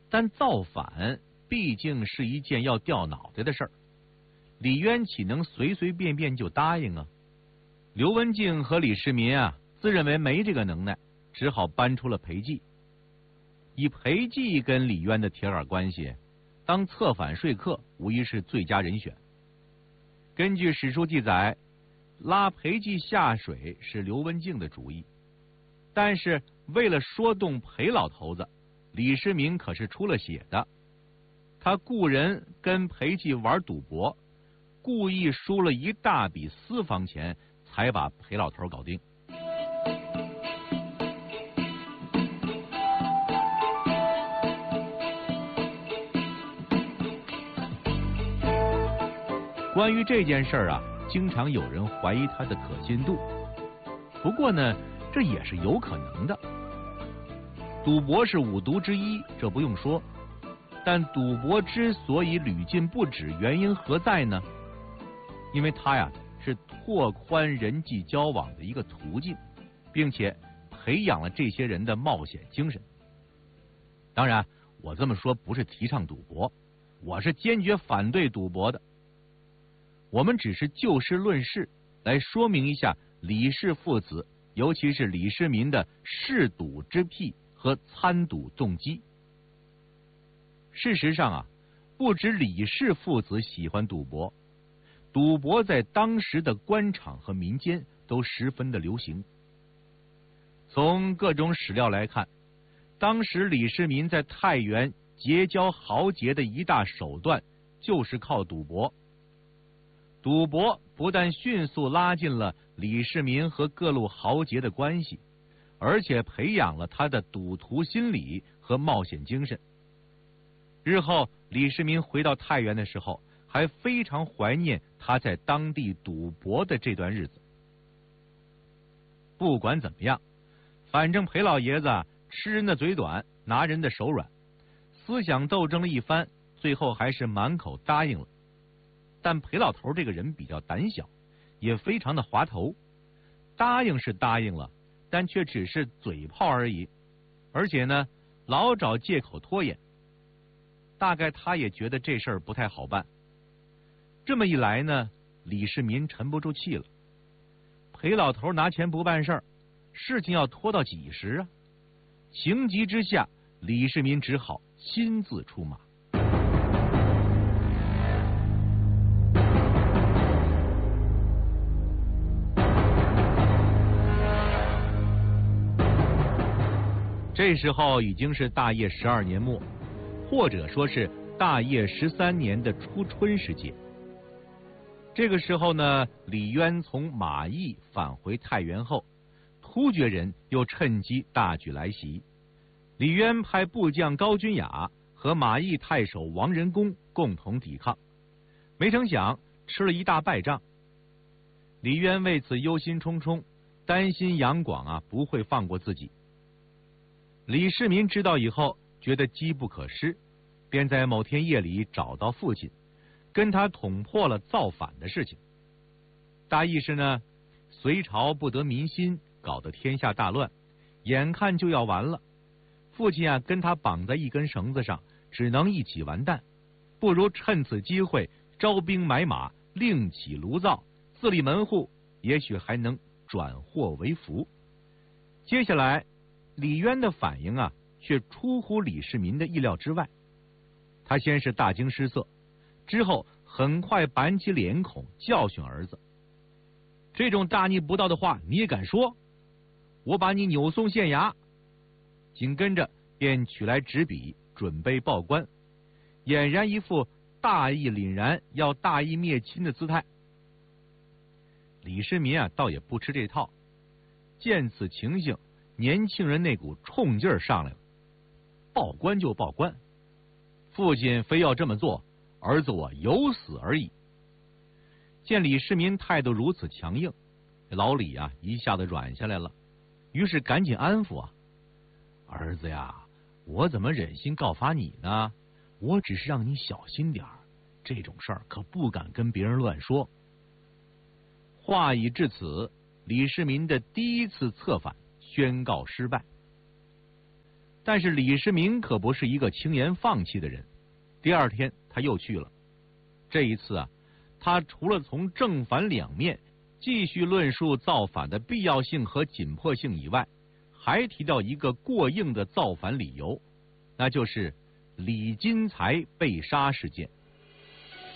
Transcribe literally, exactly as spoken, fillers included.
但造反毕竟是一件要掉脑袋的事儿，李渊岂能随随便便就答应啊？刘文静和李世民啊，自认为没这个能耐，只好搬出了裴寂。以裴寂跟李渊的铁杆关系，当策反说客无疑是最佳人选。根据史书记载，拉裴寂下水是刘文静的主意，但是为了说动裴老头子，李世民可是出了血的。他雇人跟裴寂玩赌博，故意输了一大笔私房钱，才把裴老头搞定。关于这件事儿啊，经常有人怀疑它的可信度。不过呢，这也是有可能的。赌博是五毒之一，这不用说。但赌博之所以屡禁不止，原因何在呢？因为它呀是拓宽人际交往的一个途径，并且培养了这些人的冒险精神。当然，我这么说不是提倡赌博，我是坚决反对赌博的。我们只是就事论事，来说明一下李氏父子，尤其是李世民的嗜赌之癖和参赌动机。事实上啊，不止李氏父子喜欢赌博，赌博在当时的官场和民间都十分的流行。从各种史料来看，当时李世民在太原结交豪杰的一大手段就是靠赌博。赌博不但迅速拉近了李世民和各路豪杰的关系，而且培养了他的赌徒心理和冒险精神。日后李世民回到太原的时候，还非常怀念他在当地赌博的这段日子。不管怎么样，反正裴老爷子吃人的嘴短，拿人的手软，思想斗争了一番，最后还是满口答应了。但裴老头这个人比较胆小，也非常的滑头，答应是答应了，但却只是嘴炮而已，而且呢，老找借口拖延。大概他也觉得这事儿不太好办。这么一来呢，李世民沉不住气了。裴老头拿钱不办事儿，事情要拖到几时啊？情急之下，李世民只好亲自出马。这时候已经是大业十二年末，或者说是大业十三年的初春时节。这个时候呢，李渊从马邑返回太原后，突厥人又趁机大举来袭。李渊派部将高君雅和马邑太守王仁恭共同抵抗，没成想吃了一大败仗。李渊为此忧心忡忡，担心杨广啊不会放过自己。李世民知道以后，觉得机不可失，便在某天夜里找到父亲，跟他捅破了造反的事情。大意是呢，隋朝不得民心，搞得天下大乱，眼看就要完了。父亲啊，跟他绑在一根绳子上，只能一起完蛋，不如趁此机会招兵买马，另起炉灶，自立门户，也许还能转祸为福。接下来李渊的反应啊，却出乎李世民的意料之外。他先是大惊失色，之后很快板起脸孔教训儿子：“这种大逆不道的话你也敢说？我把你扭送县衙！”紧跟着便取来纸笔，准备报官，俨然一副大义凛然要大义灭亲的姿态。李世民啊，倒也不吃这套，见此情形，年轻人那股冲劲儿上来了，报官就报官，父亲非要这么做，儿子我有死而已。见李世民态度如此强硬，老李啊一下子软下来了，于是赶紧安抚啊：“儿子呀，我怎么忍心告发你呢？我只是让你小心点儿，这种事儿可不敢跟别人乱说。”话已至此，李世民的第一次策反宣告失败。 但是李世民可不是一个轻言放弃的人。第二天他又去了，这一次啊，他除了从正反两面继续论述造反的必要性和紧迫性以外，还提到一个过硬的造反理由，那就是李金才被杀事件。